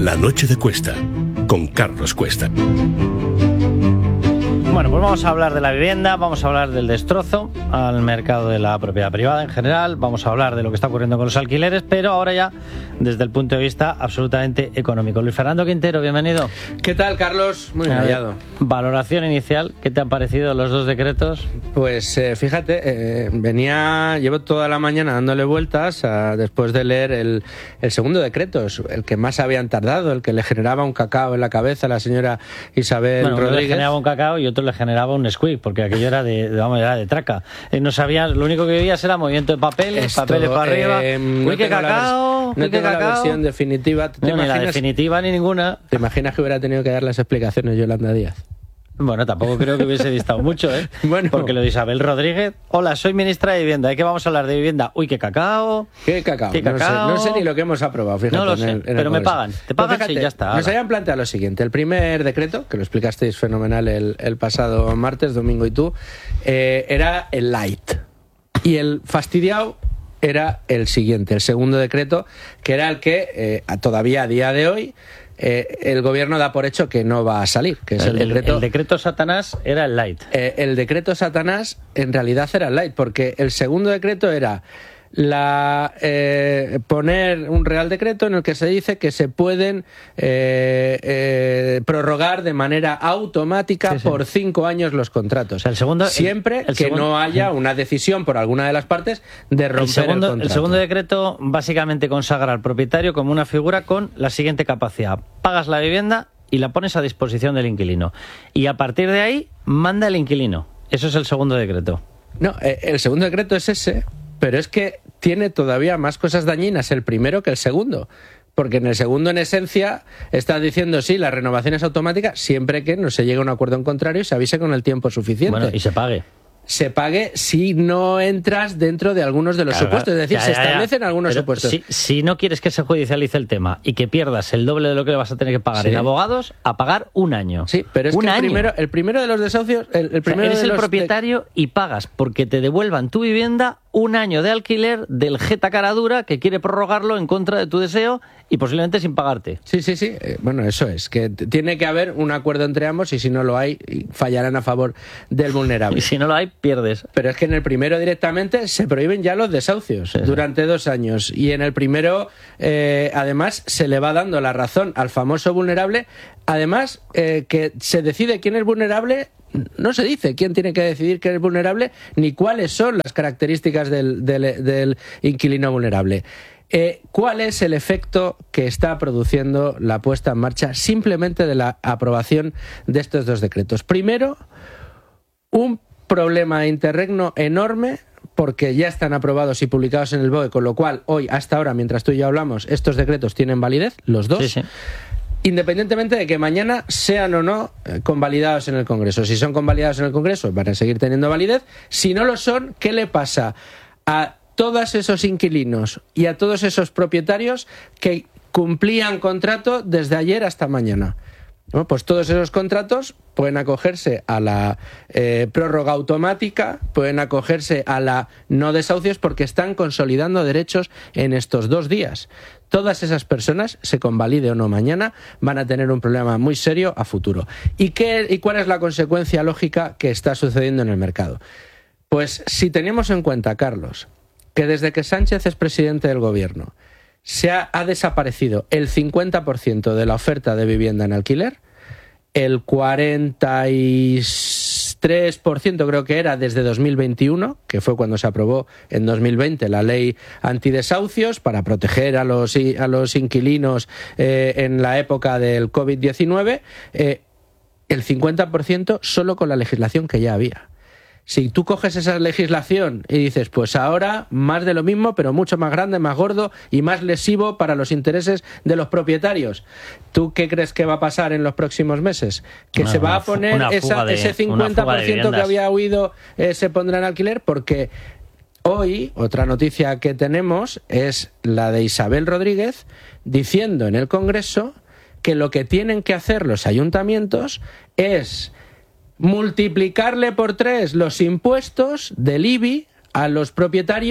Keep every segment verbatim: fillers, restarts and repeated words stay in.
La noche de Cuesta, con Carlos Cuesta. Bueno, pues vamos a hablar de la vivienda, vamos a hablar del destrozo al mercado de la propiedad privada en general, vamos a hablar de lo que está ocurriendo con los alquileres, pero ahora ya desde el punto de vista absolutamente económico. Luis Fernando Quintero, bienvenido. ¿Qué tal, Carlos? Muy bien hallado. Valoración inicial, ¿qué te han parecido los dos decretos? Pues eh, fíjate, eh, venía, llevo toda la mañana dándole vueltas a, después de leer el, el segundo decreto, el que más habían tardado, el que le generaba un cacao en la cabeza a la señora Isabel bueno, Rodríguez. Uno le generaba un cacao y otro le generaba un squeak, porque aquello era de, vamos, era de traca. Eh, no sabías, lo único que veías era movimiento de papeles, Esto, papeles para arriba. Eh, uy, no qué cacao, la, no tengo la versión definitiva. ¿Te no, imaginas, ni la definitiva ni ninguna. ¿Te imaginas que hubiera tenido que dar las explicaciones Yolanda Díaz? Bueno, tampoco creo que hubiese distado mucho, ¿eh? Bueno. Porque lo de Isabel Rodríguez, hola, soy ministra de Vivienda, ¿de qué vamos a hablar de vivienda? Uy, qué cacao. ¿Qué cacao? ¿Qué cacao? No sé, no sé ni lo que hemos aprobado, fíjate. No lo sé, en el, en pero el me pagan. Te pagan, pues fíjate, sí, ya está. Nos ahora. habían planteado lo siguiente. El primer decreto, que lo explicasteis fenomenal el, el pasado martes, Domingo y tú, eh, era el light. Y el fastidiado era el siguiente, el segundo decreto, que era el que eh, todavía a día de hoy Eh, el gobierno da por hecho que no va a salir, que es el, el decreto... El decreto Satanás era el light. Eh, el decreto Satanás en realidad era el light, porque el segundo decreto era la eh, poner un real decreto en el que se dice que se pueden eh, eh, prorrogar de manera automática sí, sí. por cinco años los contratos. O sea, el segundo, siempre el, el que segundo, no haya una decisión por alguna de las partes de romper el, segundo, el contrato. El segundo decreto básicamente consagra al propietario como una figura con la siguiente capacidad: pagas la vivienda y la pones a disposición del inquilino, y a partir de ahí manda el inquilino. Eso es el segundo decreto. No, eh, el segundo decreto es ese. Pero es que tiene todavía más cosas dañinas el primero que el segundo. Porque en el segundo, en esencia, está diciendo sí, la renovación es automática siempre que no se llegue a un acuerdo en contrario y se avise con el tiempo suficiente. Bueno, y se pague. Se pague si no entras dentro de algunos de los claro, supuestos. Es decir, ya, ya, se establecen ya. algunos Pero supuestos. Si, si no quieres que se judicialice el tema y que pierdas el doble de lo que le vas a tener que pagar sí. en abogados, a pagar un año. Sí, pero es un que el año. primero, el primero de los desahucios... El, el primero o sea, eres de el los propietario de... y pagas porque te devuelvan tu vivienda un año de alquiler del jeta cara dura que quiere prorrogarlo en contra de tu deseo y posiblemente sin pagarte. Sí, sí, sí. Eh, bueno, eso es. Que tiene que haber un acuerdo entre ambos y si no lo hay, fallarán a favor del vulnerable. Y si no lo hay, pierdes. Pero es que en el primero directamente se prohíben ya los desahucios sí, durante sí. dos años. Y en el primero, eh, además, se le va dando la razón al famoso vulnerable. Además, eh, que se decide quién es vulnerable... No se dice quién tiene que decidir que es vulnerable ni cuáles son las características del, del, del inquilino vulnerable. Eh, ¿Cuál es el efecto que está produciendo la puesta en marcha simplemente de la aprobación de estos dos decretos? Primero, un problema de interregno enorme porque ya están aprobados y publicados en el B O E, con lo cual hoy, hasta ahora, mientras tú y yo hablamos, estos decretos tienen validez, los dos. Sí, sí. Independientemente de que mañana sean o no eh, convalidados en el Congreso. Si son convalidados en el Congreso, van a seguir teniendo validez. Si no lo son, ¿qué le pasa a todos esos inquilinos y a todos esos propietarios que cumplían contrato desde ayer hasta mañana? Bueno, pues todos esos contratos pueden acogerse a la eh, prórroga automática, pueden acogerse a la no desahucios porque están consolidando derechos en estos dos días. Todas esas personas, se convalide o no mañana, van a tener un problema muy serio a futuro. ¿Y qué, y cuál es la consecuencia lógica que está sucediendo en el mercado? Pues si tenemos en cuenta, Carlos, que desde que Sánchez es presidente del gobierno se ha, ha desaparecido el cincuenta por ciento de la oferta de vivienda en alquiler, el cuarenta y tres por ciento creo que era desde dos mil veintiuno, que fue cuando se aprobó en dos mil veinte la ley antidesahucios para proteger a los, a los inquilinos eh, en la época del COVID diecinueve, eh, el cincuenta por ciento solo con la legislación que ya había. Si tú coges esa legislación y dices, pues ahora más de lo mismo, pero mucho más grande, más gordo y más lesivo para los intereses de los propietarios, ¿tú qué crees que va a pasar en los próximos meses? ¿Que una, se va a poner esa, de, ese cincuenta por ciento que había huido eh, se pondrá en alquiler? Porque hoy, otra noticia que tenemos es la de Isabel Rodríguez diciendo en el Congreso que lo que tienen que hacer los ayuntamientos es multiplicarle por tres los impuestos del I B I a los propietarios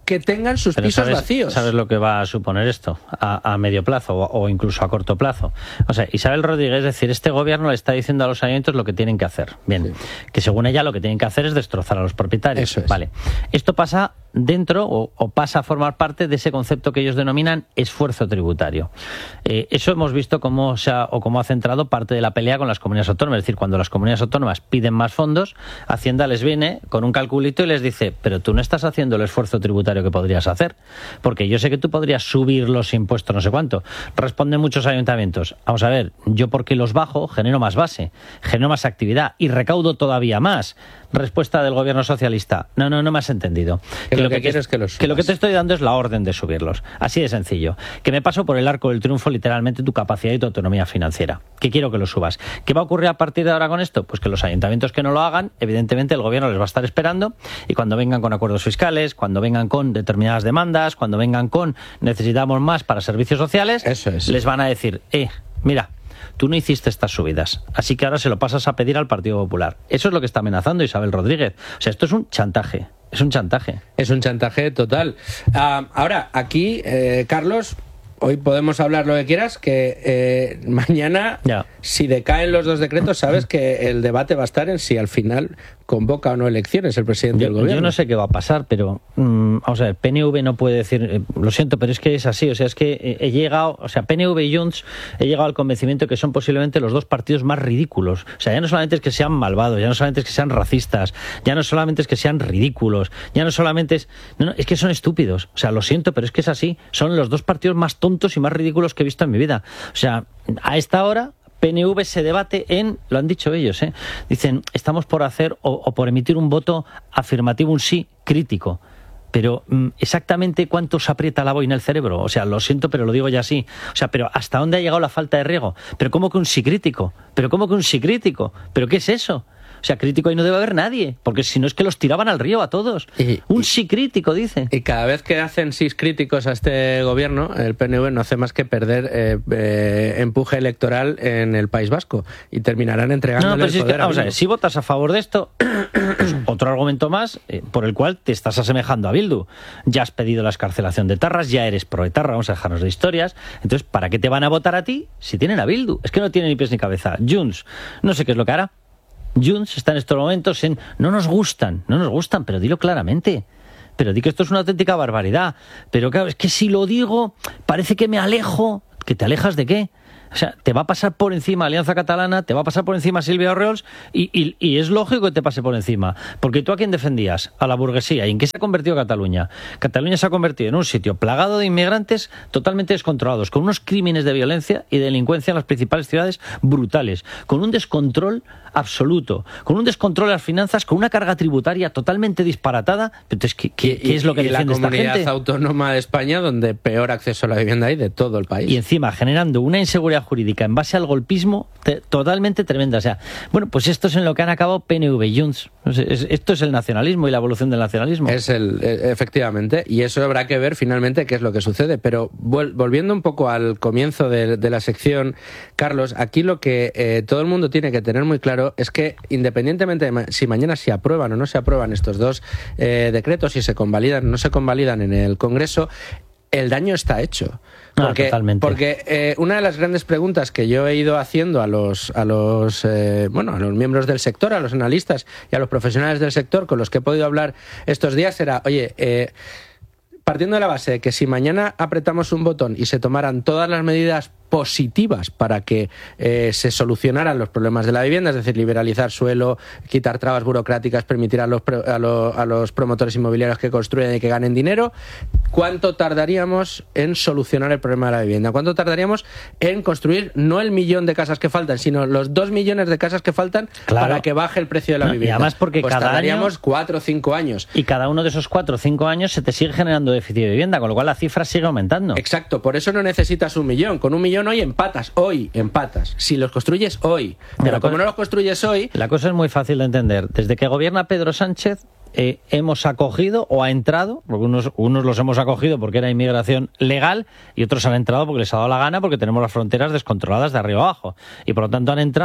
que tengan sus Pero pisos sabes, vacíos. ¿Sabes lo que va a suponer esto a, a medio plazo o, o incluso a corto plazo? O sea, Isabel Rodríguez, es decir, este gobierno le está diciendo a los ayuntamientos lo que tienen que hacer. Bien, sí. Que según ella lo que tienen que hacer es destrozar a los propietarios. Eso es. Vale. Esto pasa dentro o, o pasa a formar parte de ese concepto que ellos denominan esfuerzo tributario. Eh, eso hemos visto cómo se ha, o cómo ha centrado parte de la pelea con las comunidades autónomas. Es decir, cuando las comunidades autónomas piden más fondos, Hacienda les viene con un calculito y les dice, pero tú no estás haciendo el esfuerzo tributario que podrías hacer, porque yo sé que tú podrías subir los impuestos no sé cuánto. Responden muchos ayuntamientos, vamos a ver, yo porque los bajo genero más base, genero más actividad y recaudo todavía más. Respuesta del gobierno socialista, no, no, no me has entendido. Que, que lo que, que quiero es que los subas. Que lo que te estoy dando es la orden de subirlos, así de sencillo. Que me paso por el arco del triunfo literalmente tu capacidad y tu autonomía financiera, que quiero que los subas. ¿Qué va a ocurrir a partir de ahora con esto? Pues que los ayuntamientos que no lo hagan, evidentemente el gobierno les va a estar esperando y cuando vengan con acuerdos fiscales, cuando vengan con determinadas demandas, cuando vengan con necesitamos más para servicios sociales, Eso es. les van a decir, eh, mira, tú no hiciste estas subidas, así que ahora se lo pasas a pedir al Partido Popular. Eso es lo que está amenazando Isabel Rodríguez. O sea, esto es un chantaje, es un chantaje. Es un chantaje total. Uh, ahora, aquí, eh, Carlos, hoy podemos hablar lo que quieras, que eh, mañana, ya. Si decaen los dos decretos, sabes que el debate va a estar en si al final convoca o no elecciones el presidente yo, del gobierno. Yo no sé qué va a pasar, pero mmm, vamos a ver, P N V no puede decir, eh, lo siento, pero es que es así, o sea, es que he llegado, o sea, P N V y Junts, he llegado al convencimiento que son posiblemente los dos partidos más ridículos. O sea, ya no solamente es que sean malvados, ya no solamente es que sean racistas, ya no solamente es que sean ridículos, ya no solamente es... No, no, es que son estúpidos. O sea, lo siento, pero es que es así. Son los dos partidos más tontos y más ridículos que he visto en mi vida. O sea, a esta hora... P N V se debate en, lo han dicho ellos, ¿eh? Dicen, estamos por hacer o, o por emitir un voto afirmativo, un sí crítico. Pero exactamente cuánto se aprieta la boina el cerebro. O sea, lo siento, pero lo digo ya así. O sea, pero ¿hasta dónde ha llegado la falta de riego? ¿Pero cómo que un sí crítico? ¿Pero cómo que un sí crítico? ¿Pero qué es eso? O sea, crítico ahí no debe haber nadie, porque si no es que los tiraban al río a todos. Y, un sí crítico, dice. Y cada vez que hacen sí críticos a este gobierno, el P N V no hace más que perder eh, eh, empuje electoral en el País Vasco y terminarán entregándole no, pero el si poder. Es que, vamos a ver, si votas a favor de esto, pues otro argumento más eh, por el cual te estás asemejando a Bildu. Ya has pedido la excarcelación de etarras, ya eres pro-etarra, vamos a dejarnos de historias. Entonces, ¿para qué te van a votar a ti si tienen a Bildu? Es que no tiene ni pies ni cabeza. Junts, no sé qué es lo que hará. Junts está en estos momentos en no nos gustan, no nos gustan, pero dilo claramente. Pero di que esto es una auténtica barbaridad. Pero claro, es que si lo digo, parece que me alejo. ¿Que te alejas de qué? O sea, te va a pasar por encima Alianza Catalana, te va a pasar por encima Silvia Orriols y, y, y es lógico que te pase por encima. Porque tú a quién defendías, a la burguesía. ¿Y en qué se ha convertido Cataluña? Cataluña se ha convertido en un sitio plagado de inmigrantes totalmente descontrolados, con unos crímenes de violencia y delincuencia en las principales ciudades brutales, con un descontrol absoluto, con un descontrol de las finanzas, con una carga tributaria totalmente disparatada. Entonces, ¿qué, qué, qué es lo que y defiende esta gente? La comunidad autónoma de España donde peor acceso a la vivienda hay de todo el país. Y encima generando una inseguridad jurídica en base al golpismo te, totalmente tremenda. O sea, bueno, pues esto es en lo que han acabado P N V y Junts. O sea, es, esto es el nacionalismo y la evolución del nacionalismo. Es el, efectivamente, y eso habrá que ver finalmente qué es lo que sucede. Pero vol, volviendo un poco al comienzo de, de la sección, Carlos, aquí lo que eh, todo el mundo tiene que tener muy claro es que independientemente de ma si mañana se aprueban o no se aprueban estos dos eh, decretos, si se convalidan o no se convalidan en el Congreso, el daño está hecho. Porque, ah, totalmente. porque eh, una de las grandes preguntas que yo he ido haciendo a los a los eh, bueno a los miembros del sector, a los analistas y a los profesionales del sector con los que he podido hablar estos días era, oye, eh, partiendo de la base de que si mañana apretamos un botón y se tomaran todas las medidas positivas para que eh, se solucionaran los problemas de la vivienda, es decir, liberalizar suelo, quitar trabas burocráticas, permitir a los, a, lo, a los promotores inmobiliarios que construyan y que ganen dinero, ¿cuánto tardaríamos en solucionar el problema de la vivienda? ¿Cuánto tardaríamos en construir no el millón de casas que faltan, sino los dos millones de casas que faltan claro. para que baje el precio de la no, vivienda? Y además porque pues cada tardaríamos año, cuatro o cinco años. Y cada uno de esos cuatro o cinco años se te sigue generando déficit de vivienda, con lo cual la cifra sigue aumentando. Exacto, por eso no necesitas un millón. Con un millón hoy empatas, hoy empatas. Si los construyes hoy. Pero la como cosa, no los construyes hoy... La cosa es muy fácil de entender. Desde que gobierna Pedro Sánchez, eh, hemos acogido o ha entrado, porque unos, unos los hemos acogido porque era inmigración legal y otros han entrado porque les ha dado la gana porque tenemos las fronteras descontroladas de arriba abajo. Y por lo tanto han entrado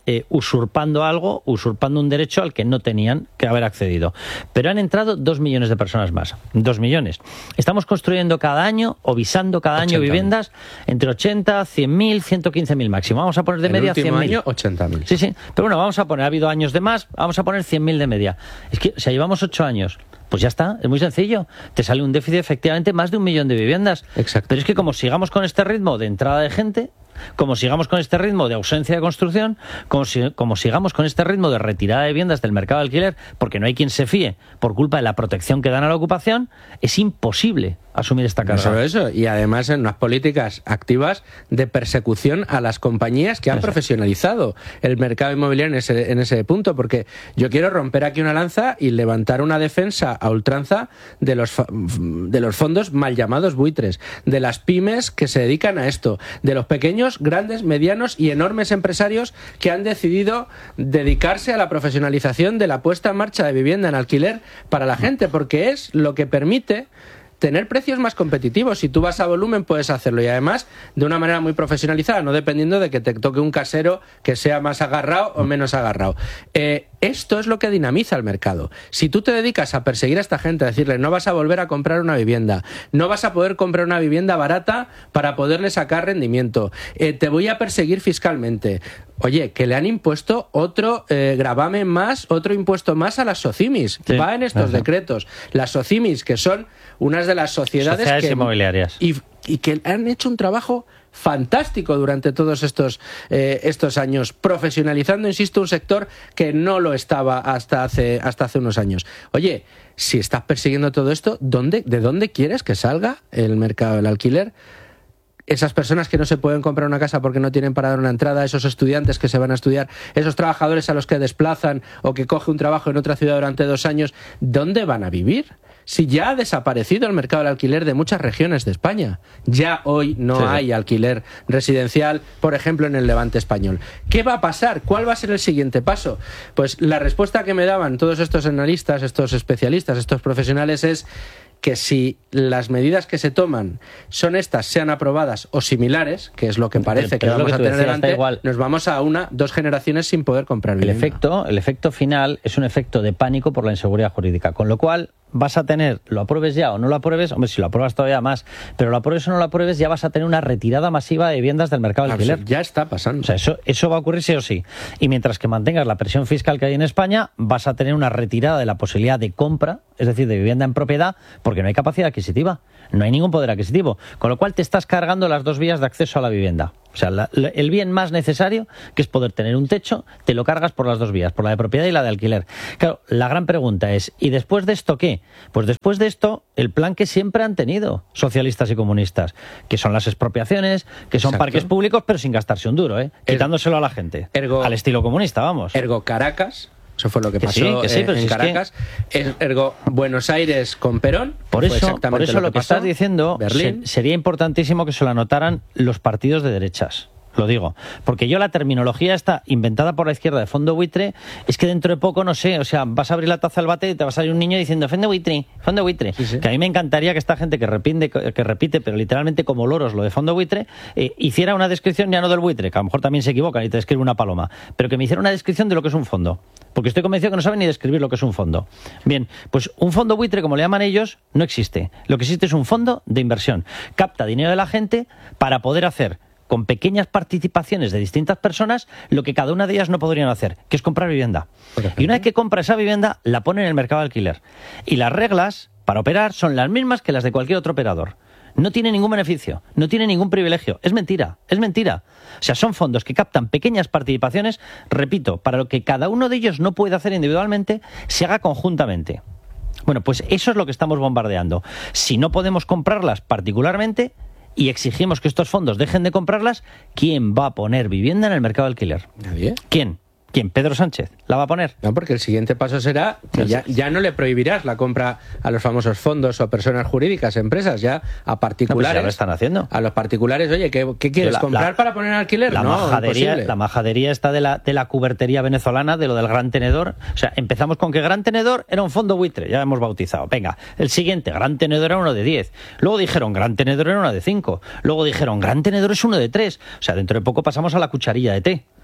eh, usurpando algo, usurpando un derecho al que no tenían que haber accedido. Pero han entrado dos millones de personas más. Dos millones. Estamos construyendo cada año, o visando cada año viviendas entre ochenta, cien mil, ciento quince mil máximo. Vamos a poner de media cien mil. El último año, ochenta mil. Sí, sí. Pero bueno, vamos a poner, ha habido años de más, vamos a poner cien mil de media. Es que, o sea, llevamos ocho años. Pues ya está, es muy sencillo. Te sale un déficit efectivamente más de un millón de viviendas. Exacto. Pero es que como sigamos con este ritmo de entrada de gente, como sigamos con este ritmo de ausencia de construcción, como, si, como sigamos con este ritmo de retirada de viviendas del mercado de alquiler, porque no hay quien se fíe por culpa de la protección que dan a la ocupación, es imposible asumir esta carga. No solo eso, y además en unas políticas activas de persecución a las compañías que han Exacto. profesionalizado el mercado inmobiliario en ese, en ese punto, porque yo quiero romper aquí una lanza y levantar una defensa a ultranza de los, de los fondos mal llamados buitres, de las pymes que se dedican a esto, de los pequeños, grandes, medianos y enormes empresarios que han decidido dedicarse a la profesionalización de la puesta en marcha de vivienda en alquiler para la gente, porque es lo que permite tener precios más competitivos. Si tú vas a volumen puedes hacerlo, y además de una manera muy profesionalizada, no dependiendo de que te toque un casero que sea más agarrado o menos agarrado. Eh, esto es lo que dinamiza el mercado. Si tú te dedicas a perseguir a esta gente, a decirle no vas a volver a comprar una vivienda, no vas a poder comprar una vivienda barata para poderle sacar rendimiento, eh, te voy a perseguir fiscalmente. Oye, que le han impuesto otro eh, gravamen más, otro impuesto más a las SOCIMIS. Sí, va en estos ajá. decretos. Las SOCIMIS, que son unas de las sociedades, sociedades que, inmobiliarias. Y, y que han hecho un trabajo fantástico durante todos estos, eh, estos años, profesionalizando, insisto, un sector que no lo estaba hasta hace, hasta hace unos años. Oye, si estás persiguiendo todo esto, ¿dónde, ¿de dónde quieres que salga el mercado del alquiler? Esas personas que no se pueden comprar una casa porque no tienen para dar una entrada, esos estudiantes que se van a estudiar, esos trabajadores a los que desplazan o que coge un trabajo en otra ciudad durante dos años, ¿dónde van a vivir? Si ya ha desaparecido el mercado del alquiler de muchas regiones de España. Ya hoy no sí. hay alquiler residencial, por ejemplo, en el Levante español. ¿Qué va a pasar? ¿Cuál va a ser el siguiente paso? Pues la respuesta que me daban todos estos analistas, estos especialistas, estos profesionales es que si las medidas que se toman son estas, sean aprobadas o similares, que es lo que parece que vamos que a tener decías, delante, nos vamos a una, dos generaciones sin poder comprar vivienda. El efecto, el efecto final es un efecto de pánico por la inseguridad jurídica, con lo cual vas a tener, lo apruebes ya o no lo apruebes, hombre, si lo apruebas todavía más, pero lo apruebes o no lo apruebes, ya vas a tener una retirada masiva de viviendas del mercado de alquiler. Ya está pasando. O sea, eso, eso va a ocurrir sí o sí. Y mientras que mantengas la presión fiscal que hay en España, vas a tener una retirada de la posibilidad de compra, es decir, de vivienda en propiedad, porque no hay capacidad adquisitiva, no hay ningún poder adquisitivo, con lo cual te estás cargando las dos vías de acceso a la vivienda. O sea, la, la, el bien más necesario, que es poder tener un techo, te lo cargas por las dos vías, por la de propiedad y la de alquiler. Claro, la gran pregunta es, ¿y después de esto qué? Pues después de esto, el plan que siempre han tenido socialistas y comunistas, que son las expropiaciones, que son Exacto. parques públicos, pero sin gastarse un duro, ¿eh? Quitándoselo a la gente. Ergo, al estilo comunista, vamos. Ergo Caracas. Eso fue lo que, que pasó sí, que sí, eh, en si Caracas. Es que... Ergo, Buenos Aires con Perón. Por eso, por eso lo que, lo que pasó. estás diciendo se, sería importantísimo que se lo anotaran los partidos de derechas. Lo digo, porque yo la terminología esta inventada por la izquierda de fondo buitre es que dentro de poco, no sé, o sea, vas a abrir la taza del bate y te va a salir un niño diciendo fondo buitre, fondo buitre, sí, sí. Que a mí me encantaría que esta gente que repite, que repite pero literalmente como loros lo de fondo buitre, eh, hiciera una descripción ya no del buitre, que a lo mejor también se equivocan y te describe una paloma, pero que me hiciera una descripción de lo que es un fondo, porque estoy convencido que no saben ni describir lo que es un fondo. Bien, pues un fondo buitre, como le llaman ellos, no existe. Lo que existe es un fondo de inversión. Capta dinero de la gente para poder hacer con pequeñas participaciones de distintas personas lo que cada una de ellas no podrían hacer, que es comprar vivienda. Y una vez que compra esa vivienda, la pone en el mercado de alquiler. Y las reglas para operar son las mismas que las de cualquier otro operador. No tiene ningún beneficio, no tiene ningún privilegio. Es mentira, es mentira. O sea, son fondos que captan pequeñas participaciones, repito, para lo que cada uno de ellos no puede hacer individualmente, se haga conjuntamente. Bueno, pues eso es lo que estamos bombardeando. Si no podemos comprarlas particularmente y exigimos que estos fondos dejen de comprarlas, ¿quién va a poner vivienda en el mercado de alquiler? Nadie. ¿Quién? ¿Quién? ¿Pedro Sánchez? ¿La va a poner? No, porque el siguiente paso será que ya, ya no le prohibirás la compra a los famosos fondos o personas jurídicas, empresas, ya a particulares. No, pues ya lo están haciendo. A los particulares, oye, ¿qué, qué quieres? La, ¿comprar la, para poner en alquiler? La, no, majadería, imposible. La majadería está de la, de la cubertería venezolana, de lo del Gran Tenedor. O sea, empezamos con que Gran Tenedor era un fondo buitre, ya hemos bautizado. Venga, el siguiente, Gran Tenedor era uno de diez. Luego dijeron, Gran Tenedor era uno de cinco. Luego dijeron, Gran Tenedor es uno de tres. O sea, dentro de poco pasamos a la cucharilla de té.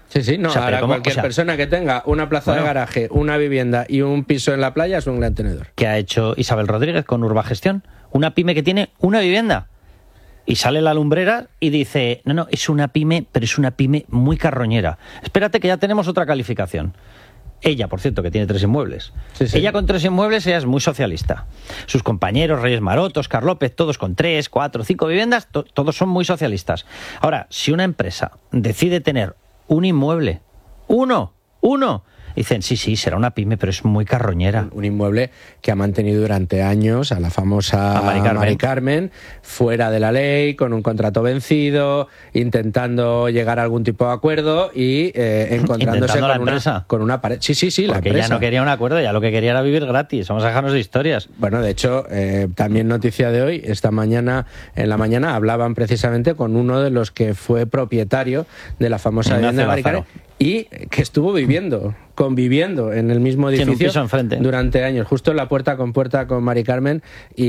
Sí, sí, no, O sea, ahora pero ¿cómo? cualquier O sea, persona que tenga una plaza bueno, de garaje, una vivienda y un piso en la playa es un gran tenedor. ¿Qué ha hecho Isabel Rodríguez con Urbagestión? Una pyme que tiene una vivienda. Y sale la lumbrera y dice, no, no, es una pyme, pero es una pyme muy carroñera. Espérate que ya tenemos otra calificación. Ella, por cierto, que tiene tres inmuebles. Sí, sí. Ella con tres inmuebles, ella es muy socialista. Sus compañeros, Reyes Maroto, Oscar López, todos con tres, cuatro, cinco viviendas, to- todos son muy socialistas. Ahora, si una empresa decide tener un inmueble, uno, uno, dicen, sí, sí, será una pyme, pero es muy carroñera. Un inmueble que ha mantenido durante años a la famosa A Mari Carmen. Mari Carmen fuera de la ley, con un contrato vencido, intentando llegar a algún tipo de acuerdo y eh, encontrándose Intentando la con una, empresa. con una pared. Sí, sí, sí, la Porque empresa. ella no quería un acuerdo, ya lo que quería era vivir gratis. Vamos a dejarnos de historias. Bueno, de hecho, eh, también noticia de hoy, esta mañana, en la mañana, hablaban precisamente con uno de los que fue propietario de la famosa Ignacio vivienda de Mari Carmen Lázaro. y que estuvo viviendo, conviviendo en el mismo Sí, en un edificio piso enfrente. durante años, justo en la puerta con puerta con Mari Carmen,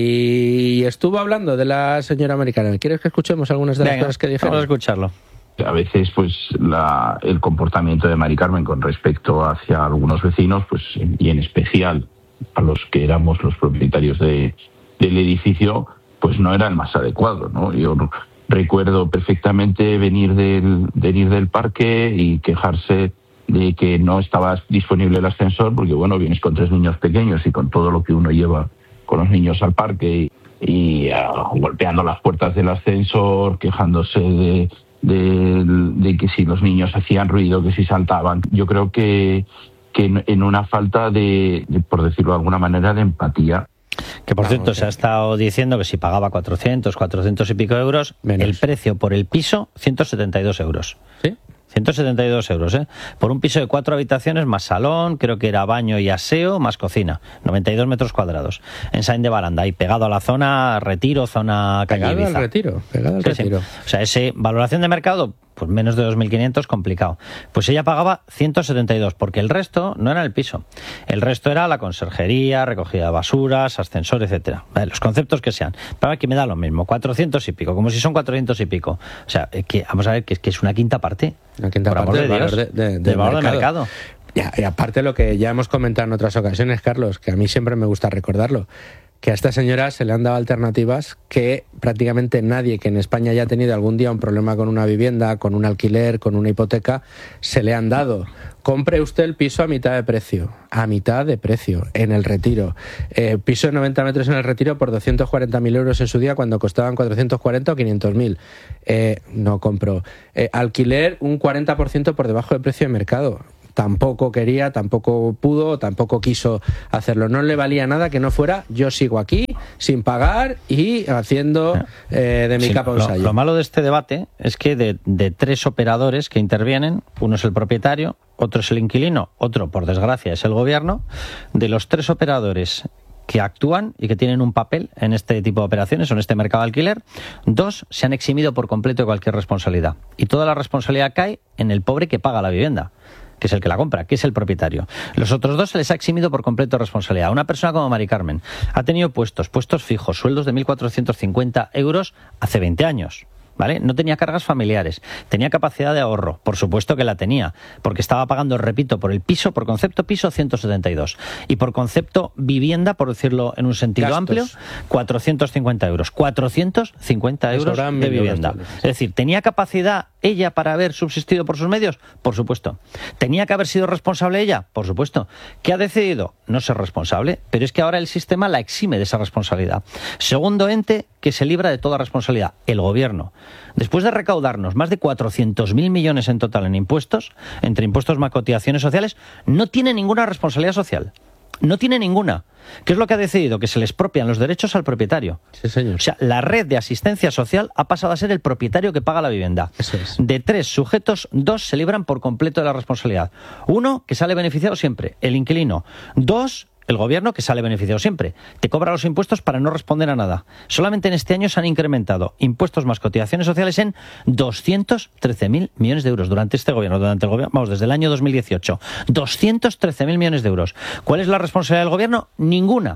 y estuvo hablando de la señora Mari Carmen. ¿Quieres que escuchemos algunas de las Venga, cosas que dijeron? vamos a escucharlo. A veces, pues, la, el comportamiento de Mari Carmen con respecto hacia algunos vecinos, pues, y en especial a los que éramos los propietarios de, del edificio, pues no era el más adecuado, ¿no? Yo recuerdo perfectamente venir del, venir del parque y quejarse de que no estaba disponible el ascensor, porque, bueno, vienes con tres niños pequeños y con todo lo que uno lleva con los niños al parque y, y uh, golpeando las puertas del ascensor, quejándose de... De, de que si los niños hacían ruido, que si saltaban. Yo creo que, que en, en una falta de, de, por decirlo de alguna manera, de empatía. Que por Vamos, cierto, eh. se ha estado diciendo que si pagaba cuatrocientos, cuatrocientos y pico euros, Menos. el precio por el piso, ciento setenta y dos euros. ¿Sí? ciento setenta y dos euros, ¿eh? Por un piso de cuatro habitaciones, más salón, creo que era baño y aseo, más cocina. noventa y dos metros cuadrados. En Saín de Baranda, ahí pegado a la zona Retiro, zona Calle Pegado al Ibiza. retiro, pegado al Sí, sí. retiro. O sea, ese valoración de mercado, pues menos de dos mil quinientos, complicado. Pues ella pagaba ciento setenta y dos, porque el resto no era el piso. El resto era la conserjería, recogida de basuras, ascensor, etcétera. Vale, los conceptos que sean. Para que me da lo mismo, cuatrocientos y pico, como si son cuatrocientos y pico. O sea, eh, que vamos a ver que es que es una quinta parte. Una quinta Por parte amor del de valor Dios, de- de- del del valor de mercado. mercado. Y, y aparte lo que ya hemos comentado en otras ocasiones, Carlos, que a mí siempre me gusta recordarlo, que a esta señora se le han dado alternativas que prácticamente nadie que en España haya tenido algún día un problema con una vivienda, con un alquiler, con una hipoteca, se le han dado. Compre usted el piso a mitad de precio, a mitad de precio, en el Retiro. Eh, piso de noventa metros en el Retiro por doscientos cuarenta mil euros en su día cuando costaban cuatrocientos cuarenta o quinientos mil. Eh, no compró. Eh, alquiler un cuarenta por ciento por debajo del precio de mercado. Tampoco quería, tampoco pudo, tampoco quiso hacerlo. No le valía nada que no fuera yo sigo aquí sin pagar y haciendo eh, de mi Sí, capa un lo, sayo. lo malo de este debate es que de, de tres operadores que intervienen, uno es el propietario, otro es el inquilino, otro, por desgracia, es el gobierno. De los tres operadores que actúan y que tienen un papel en este tipo de operaciones o en este mercado de alquiler, dos se han eximido por completo de cualquier responsabilidad. Y toda la responsabilidad cae en el pobre que paga la vivienda, que es el que la compra, que es el propietario. Los otros dos se les ha eximido por completo de responsabilidad. Una persona como Mari Carmen ha tenido puestos, puestos fijos, sueldos de mil cuatrocientos cincuenta euros hace veinte años. ¿Vale? No tenía cargas familiares, tenía capacidad de ahorro, por supuesto que la tenía, porque estaba pagando, repito, por el piso, por concepto piso, ciento setenta y dos, y por concepto vivienda, por decirlo en un sentido Gastos. amplio, cuatrocientos cincuenta euros. cuatrocientos cincuenta Le euros sobraban de mil euros vivienda. totales. Es decir, ¿tenía capacidad ella para haber subsistido por sus medios? Por supuesto. ¿Tenía que haber sido responsable ella? Por supuesto. ¿Qué ha decidido? No ser responsable, pero es que ahora el sistema la exime de esa responsabilidad. Segundo ente que se libra de toda responsabilidad, el gobierno. Después de recaudarnos más de cuatrocientos mil millones en total en impuestos, entre impuestos más cotizaciones sociales, no tiene ninguna responsabilidad social. No tiene ninguna. ¿Qué es lo que ha decidido? Que se le expropian los derechos al propietario. Sí, señor. O sea, la red de asistencia social ha pasado a ser el propietario que paga la vivienda. Eso es. De tres sujetos, dos se libran por completo de la responsabilidad. Uno, que sale beneficiado siempre, el inquilino. Dos, el gobierno, que sale beneficiado siempre. Te cobra los impuestos para no responder a nada. Solamente en este año se han incrementado impuestos más cotizaciones sociales en doscientos trece mil millones de euros durante este gobierno, durante el gobierno, vamos, desde el año dos mil dieciocho. doscientos trece mil millones de euros. ¿Cuál es la responsabilidad del gobierno? Ninguna.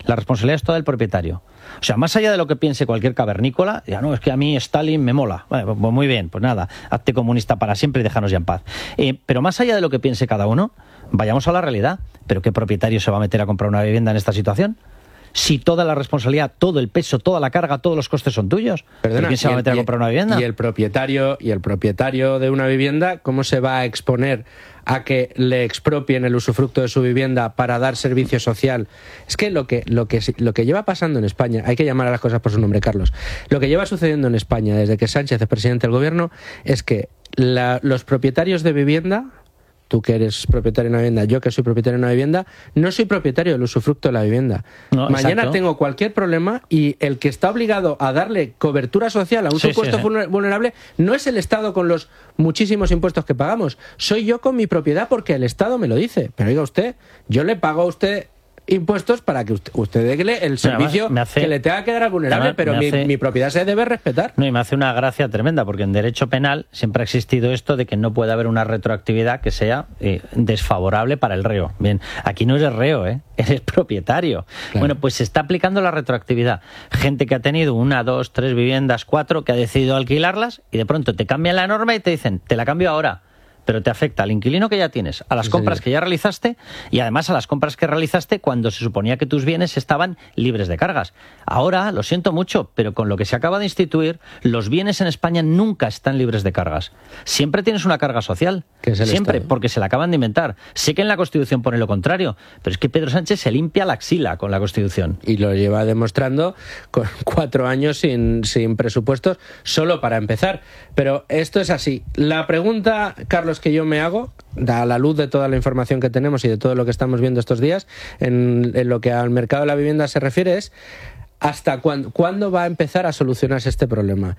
La responsabilidad es toda del propietario. O sea, más allá de lo que piense cualquier cavernícola, ya no, es que a mí Stalin me mola. Bueno, pues muy bien, pues nada, hazte comunista para siempre y déjanos ya en paz. Eh, pero más allá de lo que piense cada uno, vayamos a la realidad. ¿Pero qué propietario se va a meter a comprar una vivienda en esta situación? Si toda la responsabilidad, todo el peso, toda la carga, todos los costes son tuyos, Perdona, ¿quién se va a meter el, a comprar una vivienda? Y el propietario y el propietario de una vivienda, ¿cómo se va a exponer a que le expropien el usufructo de su vivienda para dar servicio social? Es que lo que lo que lo que lleva pasando en España, hay que llamar a las cosas por su nombre, Carlos. Lo que lleva sucediendo en España desde que Sánchez es presidente del gobierno es que la, los propietarios de vivienda, tú que eres propietario de una vivienda, yo que soy propietario de una vivienda, no soy propietario del usufructo de la vivienda. No, Mañana exacto. tengo cualquier problema y el que está obligado a darle cobertura social a un sí, supuesto sí, sí. vulnerable no es el Estado con los muchísimos impuestos que pagamos, soy yo con mi propiedad porque el Estado me lo dice. Pero oiga usted, yo le pago a usted impuestos para que usted, usted dé el servicio hace, que le tenga que dar al vulnerable, me, pero me hace, mi, mi propiedad se debe respetar. No, y me hace una gracia tremenda, porque en derecho penal siempre ha existido esto de que no puede haber una retroactividad que sea eh, desfavorable para el reo. Bien, aquí no eres reo, ¿eh? Eres propietario. Claro. Bueno, pues se está aplicando la retroactividad. Gente que ha tenido una, dos, tres viviendas, cuatro, que ha decidido alquilarlas y de pronto te cambian la norma y te dicen, te la cambio ahora. Pero te afecta al inquilino que ya tienes, a las sí, compras señor. que ya realizaste y además a las compras que realizaste cuando se suponía que tus bienes estaban libres de cargas. Ahora, lo siento mucho, pero con lo que se acaba de instituir, los bienes en España nunca están libres de cargas. Siempre tienes una carga social. Siempre, Estado. Porque se la acaban de inventar. Sé que en la Constitución pone lo contrario, pero es que Pedro Sánchez se limpia la axila con la Constitución. Y lo lleva demostrando con cuatro años sin, sin presupuestos, solo para empezar. Pero esto es así. La pregunta, Carlos, que yo me hago, a la luz de toda la información que tenemos y de todo lo que estamos viendo estos días, en, en lo que al mercado de la vivienda se refiere, es ¿hasta cuándo, cuándo va a empezar a solucionarse este problema?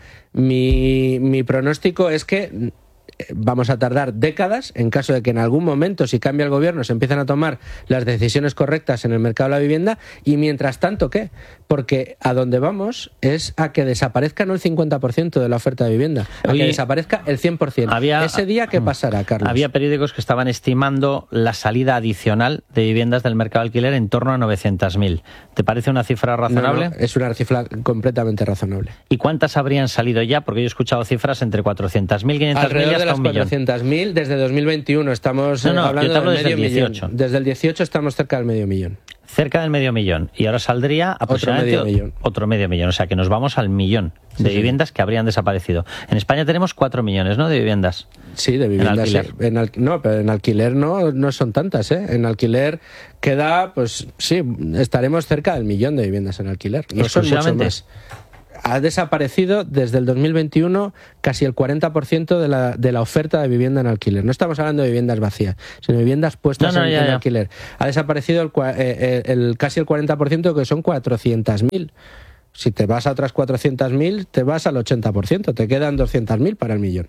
Mi, mi pronóstico es que vamos a tardar décadas en caso de que en algún momento, si cambia el gobierno, se empiezan a tomar las decisiones correctas en el mercado de la vivienda. Y mientras tanto, ¿qué? Porque a donde vamos es a que desaparezca no el cincuenta por ciento de la oferta de vivienda, a Oye, que desaparezca el cien por ciento. Había, ¿Ese día qué pasará, Carlos? Había periódicos que estaban estimando la salida adicional de viviendas del mercado de alquiler en torno a novecientas mil. ¿Te parece una cifra razonable? No, no, es una cifra completamente razonable. ¿Y cuántas habrían salido ya? Porque yo he escuchado cifras entre cuatrocientas mil, quinientas mil y hasta de las cuatrocientas mil desde dos mil veintiuno estamos no, no, hablando de medio millón. Desde el dieciocho estamos cerca del medio millón. Cerca del medio millón. Y ahora saldría aproximadamente otro medio millón. Otro medio millón. O sea que nos vamos al millón de sí, viviendas sí. que habrían desaparecido. En España tenemos cuatro millones, ¿no? De viviendas. Sí, de viviendas. En alquiler. En al, no, pero en alquiler no, no son tantas, ¿eh? En alquiler queda, pues sí, estaremos cerca del millón de viviendas en alquiler. No son mucho más. Ha desaparecido desde el dos mil veintiuno casi el cuarenta por ciento de la, de la oferta de vivienda en alquiler. No estamos hablando de viviendas vacías, sino de viviendas puestas no, no, en, ya, en ya. alquiler. Ha desaparecido el, eh, el, casi el cuarenta por ciento, que son cuatrocientas mil. Si te vas a otras cuatrocientas mil, te vas al ochenta por ciento. Te quedan doscientas mil para el millón.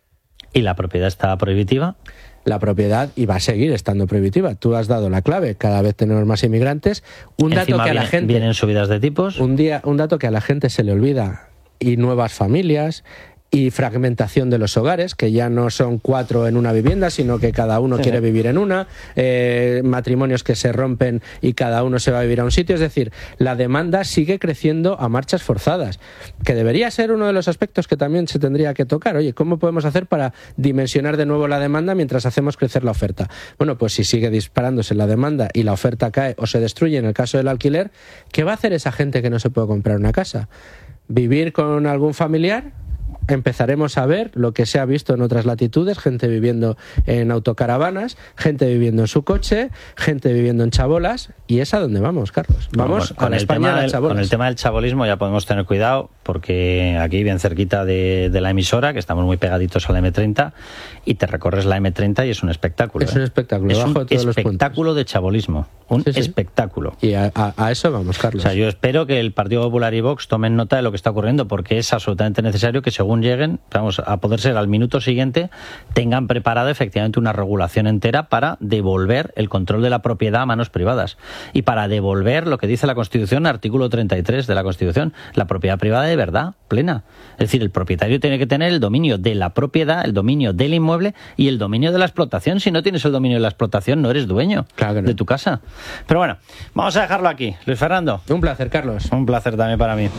¿Y la propiedad está prohibitiva? La propiedad y va a seguir estando prohibitiva. Tú has dado la clave. Cada vez tenemos más inmigrantes. Un Encima dato que a la viene, gente vienen subidas de tipos. Un día, un dato que a la gente se le olvida. Y nuevas familias y fragmentación de los hogares, que ya no son cuatro en una vivienda, sino que cada uno sí. quiere vivir en una, eh, matrimonios que se rompen y cada uno se va a vivir a un sitio. Es decir, la demanda sigue creciendo a marchas forzadas, que debería ser uno de los aspectos que también se tendría que tocar. Oye, ¿cómo podemos hacer para dimensionar de nuevo la demanda mientras hacemos crecer la oferta? Bueno, pues si sigue disparándose la demanda y la oferta cae o se destruye en el caso del alquiler, ¿qué va a hacer esa gente que no se puede comprar una casa? ¿Vivir con algún familiar? Empezaremos a ver lo que se ha visto en otras latitudes, gente viviendo en autocaravanas, gente viviendo en su coche, gente viviendo en chabolas, y es a donde vamos, Carlos. Vamos con, con a la España de las chabolas. Con el tema del chabolismo ya podemos tener cuidado, porque aquí bien cerquita de, de la emisora, que estamos muy pegaditos a la eme treinta, y te recorres la eme treinta y es un espectáculo. Es ¿eh? un espectáculo. Es bajo un de todos espectáculo los de chabolismo. Un sí, sí. espectáculo. Y a, a, a eso vamos, Carlos. O sea, yo espero que el Partido Popular y Vox tomen nota de lo que está ocurriendo, porque es absolutamente necesario que se según lleguen, vamos a poder ser al minuto siguiente, tengan preparada efectivamente una regulación entera para devolver el control de la propiedad a manos privadas y para devolver lo que dice la Constitución, artículo treinta y tres de la Constitución, la propiedad privada de verdad, plena. Es decir, el propietario tiene que tener el dominio de la propiedad, el dominio del inmueble y el dominio de la explotación. Si no tienes el dominio de la explotación, no eres dueño claro que no. de tu casa. Pero bueno, vamos a dejarlo aquí. Luis Fernando. Un placer, Carlos. Un placer también para mí.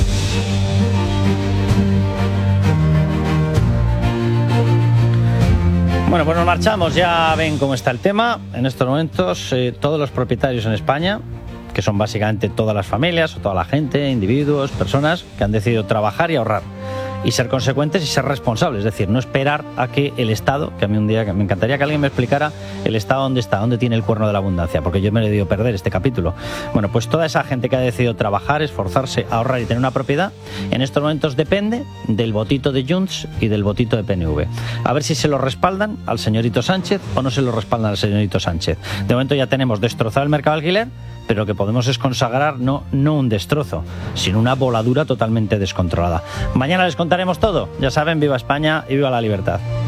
Bueno, pues nos marchamos. Ya ven cómo está el tema. En estos momentos, eh, todos los propietarios en España, que son básicamente todas las familias o toda la gente, individuos, personas que han decidido trabajar y ahorrar y ser consecuentes y ser responsables, es decir, no esperar a que el Estado, que a mí un día me encantaría que alguien me explicara el Estado dónde está, dónde tiene el cuerno de la abundancia, porque yo me lo he debido perder este capítulo. Bueno, pues toda esa gente que ha decidido trabajar, esforzarse, ahorrar y tener una propiedad, en estos momentos depende del votito de Junts y del votito de P N V. A ver si se lo respaldan al señorito Sánchez o no se lo respaldan al señorito Sánchez. De momento ya tenemos destrozado el mercado de alquiler, pero lo que podemos es consagrar no, no un destrozo, sino una voladura totalmente descontrolada. Mañana les contaremos todo. Ya saben, viva España y viva la libertad.